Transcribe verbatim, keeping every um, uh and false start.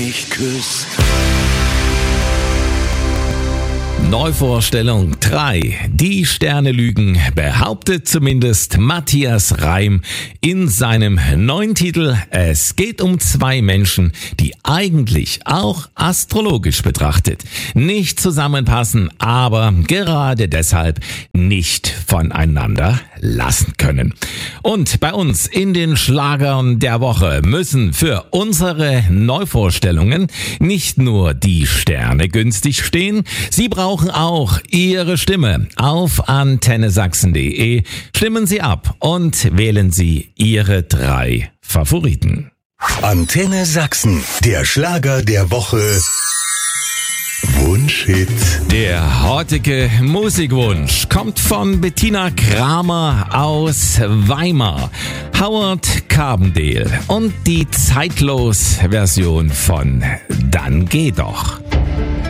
mich küsst. Neuvorstellung drei. Die Sterne lügen, behauptet zumindest Matthias Reim in seinem neuen Titel. Es geht um zwei Menschen, die eigentlich auch astrologisch betrachtet nicht zusammenpassen, aber gerade deshalb nicht voneinander lassen können. Und bei uns in den Schlagern der Woche müssen für unsere Neuvorstellungen nicht nur die Sterne günstig stehen, sie brauchen auch Ihre Stimme. Auf antenne sachsen punkt de stimmen Sie ab und wählen Sie Ihre drei Favoriten. Antenne Sachsen, der Schlager der Woche. Wunschhit. Der heutige Musikwunsch kommt von Bettina Kramer aus Weimar, Howard Carbondale und die Zeitlos-Version von Dann geh doch.